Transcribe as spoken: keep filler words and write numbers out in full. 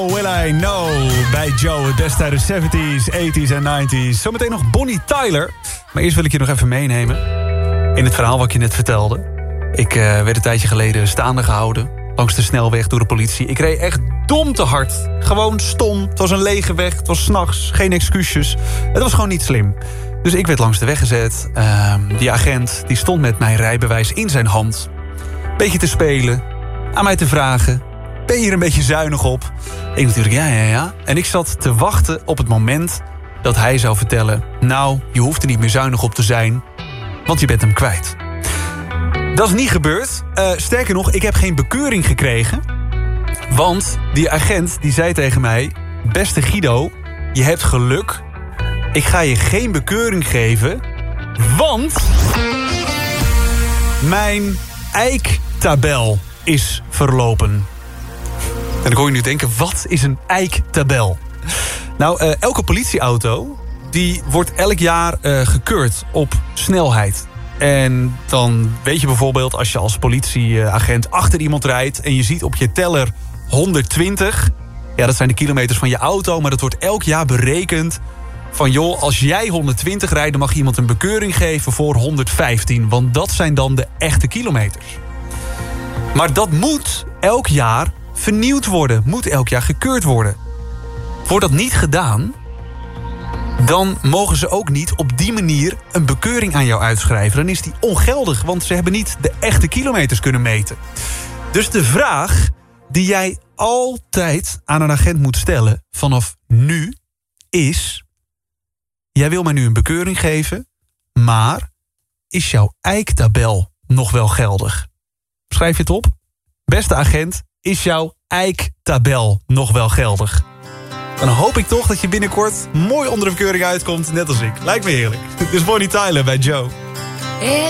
How Will I Know bij Joe. Het beste uit de zeventies, tachtiger en negentiger. Zometeen nog Bonnie Tyler. Maar eerst wil ik je nog even meenemen in het verhaal wat ik je net vertelde. Ik uh, werd een tijdje geleden staande gehouden langs de snelweg door de politie. Ik reed echt dom te hard. Gewoon stom. Het was een lege weg. Het was 's nachts. Geen excuses. Het was gewoon niet slim. Dus ik werd langs de weg gezet. Uh, die agent die stond met mijn rijbewijs in zijn hand. Beetje te spelen. Aan mij te vragen. Ben je hier een beetje zuinig op? Ik natuurlijk, ja, ja, ja. En ik zat te wachten op het moment dat hij zou vertellen... nou, je hoeft er niet meer zuinig op te zijn, want je bent hem kwijt. Dat is niet gebeurd. Uh, sterker nog, ik heb geen bekeuring gekregen. Want die agent die zei tegen mij... beste Guido, je hebt geluk. Ik ga je geen bekeuring geven, want... mijn eiktabel is verlopen. En dan hoor je nu denken, wat is een eiktabel? Nou, uh, elke politieauto die wordt elk jaar uh, gekeurd op snelheid. En dan weet je bijvoorbeeld, als je als politieagent achter iemand rijdt... en je ziet op je teller honderdtwintig... ja, dat zijn de kilometers van je auto... maar dat wordt elk jaar berekend van... joh, als jij honderdtwintig rijdt... dan mag je iemand een bekeuring geven voor honderdvijftien. Want dat zijn dan de echte kilometers. Maar dat moet elk jaar vernieuwd worden. Moet elk jaar gekeurd worden. Wordt dat niet gedaan... dan mogen ze ook niet op die manier een bekeuring aan jou uitschrijven. Dan is die ongeldig, want ze hebben niet de echte kilometers kunnen meten. Dus de vraag die jij altijd aan een agent moet stellen... vanaf nu is... jij wil mij nu een bekeuring geven... maar is jouw eiktabel nog wel geldig? Schrijf je het op? Beste agent, is jouw eiktabel nog wel geldig? Dan hoop ik toch dat je binnenkort mooi onder de bekeuring uitkomt, net als ik. Lijkt me heerlijk. Dus Bonnie Tyler bij Joe.